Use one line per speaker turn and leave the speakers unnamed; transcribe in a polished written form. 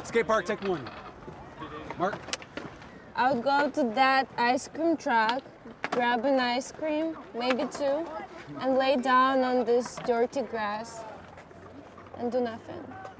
Skate park, take one. Mark?
I would go to that ice cream truck, grab an ice cream, maybe two, and lay down on this dirty grass and do nothing.